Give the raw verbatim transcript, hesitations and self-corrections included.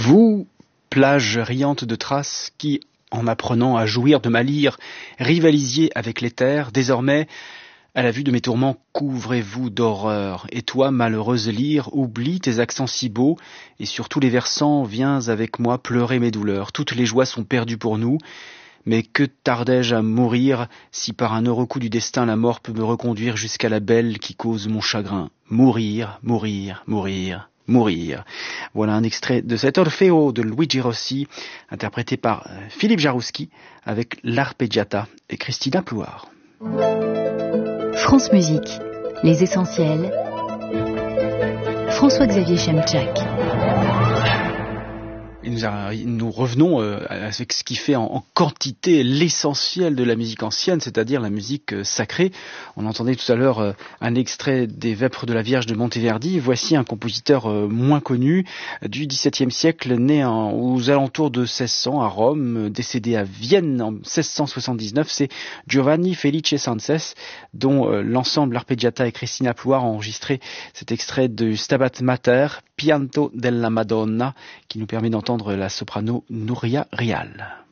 Vous, plage riante de traces, qui, en apprenant à jouir de ma lyre, rivalisiez avec l'éther, désormais, à la vue de mes tourments, couvrez-vous d'horreur. Et toi, malheureuse lyre, oublie tes accents si beaux, et sur tous les versants, viens avec moi pleurer mes douleurs. Toutes les joies sont perdues pour nous, mais que tardais-je à mourir, si par un heureux coup du destin la mort peut me reconduire jusqu'à la belle qui cause mon chagrin. Mourir, mourir, mourir, mourir. Voilà un extrait de cet Orfeo de Luigi Rossi, interprété par Philippe Jarouski, avec l'arpeggiata et Christina Plouard. France Musique, les essentiels. François-Xavier Chemchak. Et nous, a, nous revenons euh, avec ce qui fait en, en quantité l'essentiel de la musique ancienne, c'est-à-dire la musique euh, sacrée. On entendait tout à l'heure euh, un extrait des Vêpres de la Vierge de Monteverdi. Voici un compositeur euh, moins connu du dix-septième siècle, né en, aux alentours de seize cents à Rome, euh, décédé à Vienne en seize cent soixante-dix-neuf. C'est Giovanni Felice Sances, dont euh, l'ensemble Arpeggiata et Christina Plouard a enregistré cet extrait de Stabat Mater, Pianto della Madonna, qui nous permet d'entendre la soprano Nuria Rial.